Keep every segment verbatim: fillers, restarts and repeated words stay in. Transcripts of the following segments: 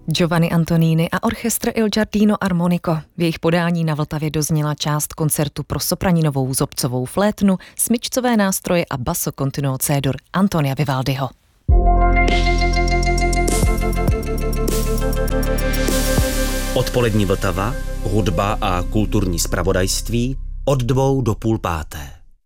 Giovanni Antonini a orchestr Il Giardino Armonico. V jejich podání na Vltavě dozněla část koncertu pro sopraninovou zobcovou flétnu, smyčcové nástroje a basso continuo C-dur Antonia Vivaldiho. Odpolední Vltava, hudba a kulturní zpravodajství od dvou do půl páté.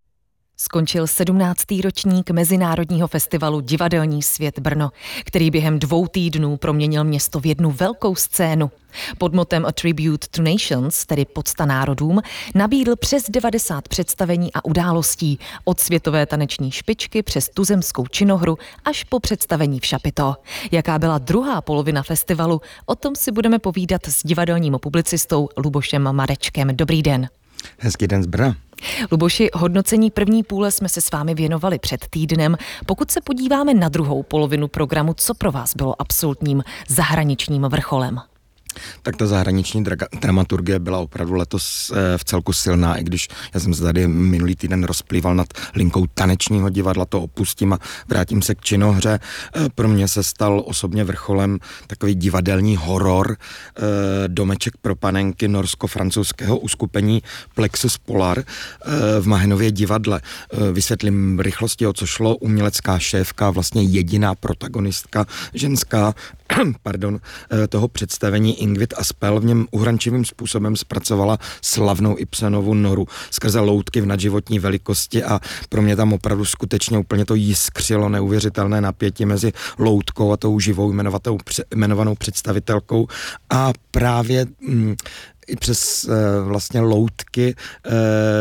Skončil sedmnáctý ročník Mezinárodního festivalu Divadelní svět Brno, který během dvou týdnů proměnil město v jednu velkou scénu. Pod motem A Tribute to Nations, tedy Pocta národům, nabídl přes devadesát představení a událostí, od světové taneční špičky přes tuzemskou činohru až po představení v Šapito. Jaká byla druhá polovina festivalu, o tom si budeme povídat s divadelním publicistou Lubošem Marečkem. Dobrý den. Hezký den z Brna. Luboši, hodnocení první půle jsme se s vámi věnovali před týdnem. Pokud se podíváme na druhou polovinu programu, co pro vás bylo absolutním zahraničním vrcholem? Tak ta zahraniční dra- dramaturgie byla opravdu letos e, v celku silná, i když já jsem se tady minulý týden rozplýval nad linkou tanečního divadla, to opustím a vrátím se k činohře. E, pro mě se stal osobně vrcholem takový divadelní horor, e, domeček pro panenky norsko-francouzského uskupení Plexus Polar e, v Mahenově divadle. E, vysvětlím rychlosti, o co šlo. Umělecká šéfka, vlastně jediná protagonistka ženská, pardon, toho představení Ingrid Aspel v něm uhrančivým způsobem zpracovala slavnou Ibsenovu noru skrze loutky v nadživotní velikosti a pro mě tam opravdu skutečně úplně to jiskřilo neuvěřitelné napětí mezi loutkou a tou živou jmenovanou představitelkou a právě mm, i přes e, vlastně loutky e,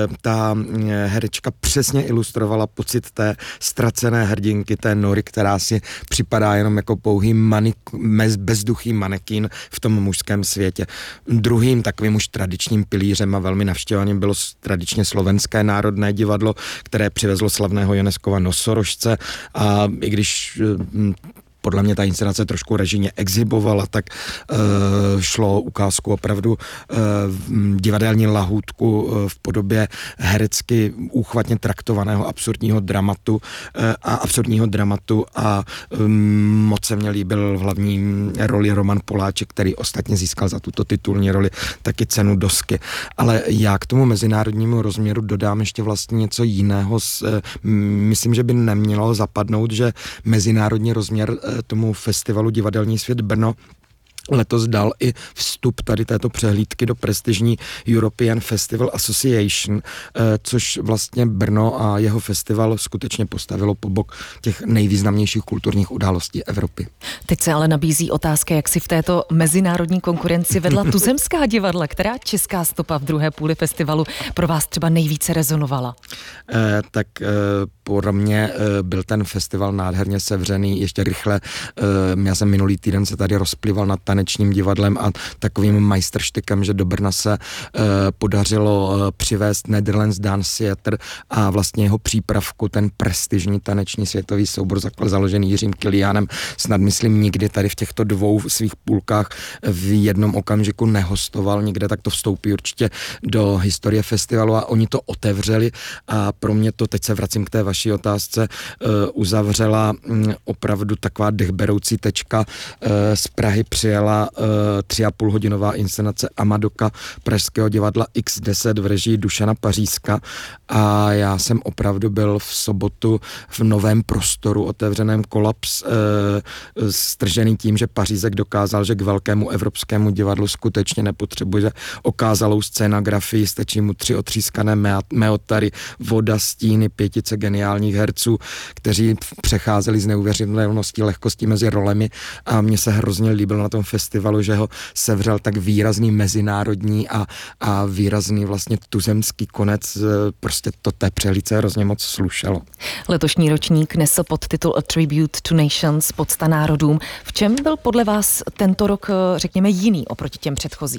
ta herečka přesně ilustrovala pocit té ztracené hrdinky, té nory, která si připadá jenom jako pouhý manik, bezduchý manekín v tom mužském světě. Druhým takovým už tradičním pilířem a velmi navštěvaným bylo tradičně slovenské národné divadlo, které přivezlo slavného Joneskova Nosorožce a i když m, podle mě ta inscenace trošku režijně exhibovala, tak uh, šlo ukázku opravdu uh, divadelní lahůdku uh, v podobě herecky úchvatně traktovaného absurdního dramatu uh, a absurdního dramatu a um, moc se mně líbil v hlavní roli Roman Poláček, který ostatně získal za tuto titulní roli taky cenu Dosky. Ale já k tomu mezinárodnímu rozměru dodám ještě vlastně něco jiného. S, uh, myslím, že by nemělo zapadnout, že mezinárodní rozměr uh, tomu festivalu Divadelní svět Brno letos dal i vstup tady této přehlídky do prestižní European Festival Association, což vlastně Brno a jeho festival skutečně postavilo po bok těch nejvýznamnějších kulturních událostí Evropy. Teď se ale nabízí otázka, jak si v této mezinárodní konkurenci vedla tuzemská divadla, která česká stopa v druhé půli festivalu pro vás třeba nejvíce rezonovala? Eh, tak eh, pro mě eh, byl ten festival nádherně sevřený, ještě rychle. Eh, já jsem minulý týden se tady rozplival nad tanečním divadlem a takovým majstrštykem, že do Brna se e, podařilo e, přivést Netherlands Dance Theatre a vlastně jeho přípravku, ten prestižní taneční světový soubor založený Jiřím Kiliánem, snad myslím nikdy tady v těchto dvou svých půlkách v jednom okamžiku nehostoval nikde, tak to vstoupí určitě do historie festivalu a oni to otevřeli a pro mě to, teď se vracím k té vaší otázce, e, uzavřela m, opravdu taková dechberoucí tečka e, z Prahy přijela tři a půl hodinová inscenace Amadoka pražského divadla iks deset v režii Dušana Pařízka a já jsem opravdu byl v sobotu v novém prostoru otevřeném Kolaps e, stržený tím, že Pařízek dokázal, že k velkému evropskému divadlu skutečně nepotřebuje okázalou scénografii, stačí mu tři otřískané meotary, voda, stíny, pětice geniálních herců, kteří přecházeli z neuvěřitelností lehkostí mezi rolemi a mně se hrozně líbilo na tom festivalu, že ho sevřel tak výrazný mezinárodní a, a výrazný vlastně tuzemský konec, prostě to té přehlídce hrozně moc slušelo. Letošní ročník nesl podtitul A Tribute to Nations, Pocta národům. V čem byl podle vás tento rok, řekněme, jiný oproti těm předchozím?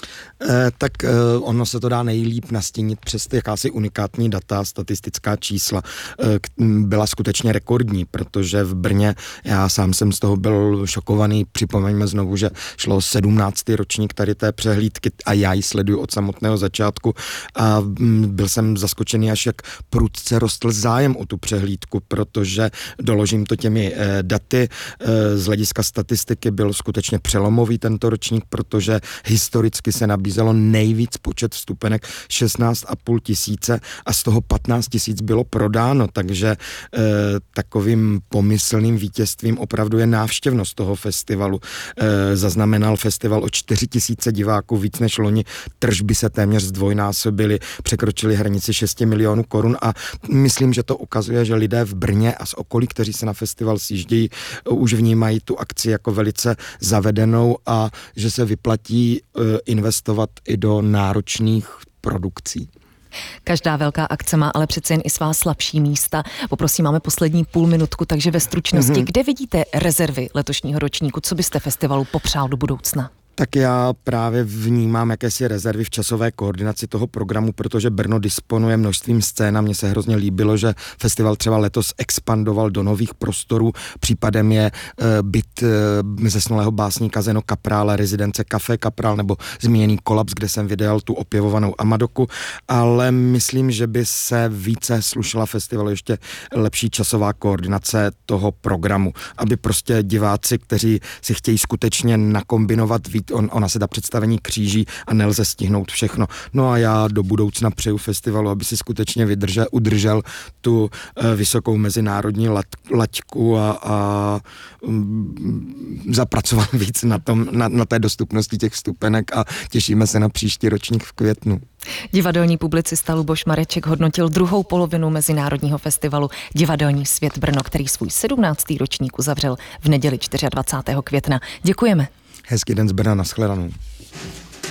Eh, tak eh, ono se to dá nejlíp nastínit přes ty jakási unikátní data, statistická čísla. Eh, k, byla skutečně rekordní, protože v Brně, já sám jsem z toho byl šokovaný, připomeňme znovu, že šlo sedmnáctý ročník tady té přehlídky a já ji sleduju od samotného začátku a mm, byl jsem zaskočený, až jak prudce rostl zájem o tu přehlídku, protože doložím to těmi eh, daty, eh, z hlediska statistiky byl skutečně přelomový tento ročník, protože historicky se nabízelo nejvíc počet vstupenek šestnáct a půl tisíce a z toho patnáct tisíc bylo prodáno, takže e, takovým pomyslným vítězstvím opravdu je návštěvnost toho festivalu. E, zaznamenal festival o čtyři tisíce diváků, víc než loni, tržby se téměř zdvojnásobily, překročily hranici šest milionů korun a myslím, že to ukazuje, že lidé v Brně a z okolí, kteří se na festival sjíždějí, už vnímají tu akci jako velice zavedenou a že se vyplatí e, investovat i do náročných produkcí. Každá velká akce má ale přece jen i svá slabší místa. Poprosím, máme poslední půl minutku, takže ve stručnosti, mm-hmm. kde vidíte rezervy letošního ročníku? Co byste festivalu popřál do budoucna? Tak já právě vnímám jakési rezervy v časové koordinaci toho programu, protože Brno disponuje množstvím scén a mně se hrozně líbilo, že festival třeba letos expandoval do nových prostorů. Případem je uh, byt uh, zesnulého básníka Zeno Kaprála, rezidence Café Kaprál nebo zmíněný Kolaps, kde jsem vydal tu opěvovanou Amadoku, ale myslím, že by se více slušela festivalu ještě lepší časová koordinace toho programu, aby prostě diváci, kteří si chtějí skutečně nakombinovat víc, On, ona se dá představení kříží a nelze stihnout všechno. No a já do budoucna přeju festivalu, aby si skutečně vydržel, udržel tu e, vysokou mezinárodní lat, laťku a, a um, zapracoval víc na, tom, na, na té dostupnosti těch vstupenek a těšíme se na příští ročník v květnu. Divadelní publicista Luboš Mareček hodnotil druhou polovinu Mezinárodního festivalu Divadelní svět Brno, který svůj sedmnáctý ročník uzavřel v neděli dvacátého čtvrtého května. Děkujeme. Hezký den z Brna, nashledanou.